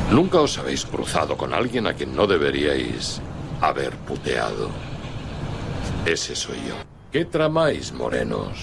Nunca os habéis cruzado con alguien a quien no deberíais haber puteado. Ese soy yo. ¿Qué tramáis, morenos?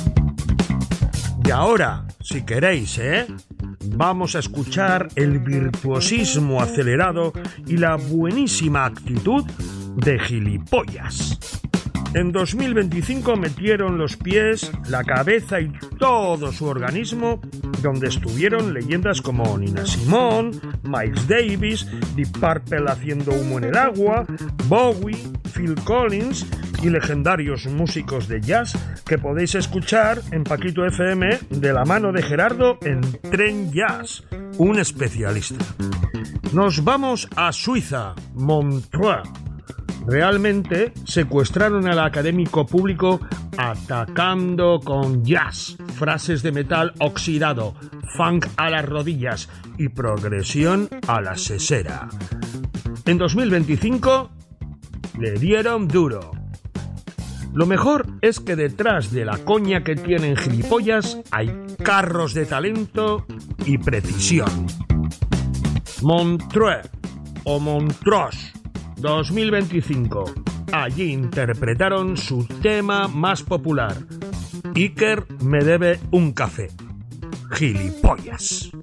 Y ahora, si queréis, vamos a escuchar el virtuosismo acelerado y la buenísima actitud de Gilipollas. En 2025 metieron los pies, la cabeza y todo su organismo donde estuvieron leyendas como Nina Simone, Miles Davis, Deep Purple haciendo humo en el agua, Bowie, Phil Collins y legendarios músicos de jazz que podéis escuchar en Paquito FM de la mano de Gerardo en Tren Jazz, un especialista. Nos vamos a Suiza, Montreux. Realmente secuestraron al académico público atacando con jazz, frases de metal oxidado, funk a las rodillas y progresión a la sesera. En 2025 le dieron duro. Lo mejor es que detrás de la coña que tienen Gilipollas hay carros de talento y precisión. Montreux o Montreux 2025. Allí interpretaron su tema más popular. Iker me debe un café. Gilipollas.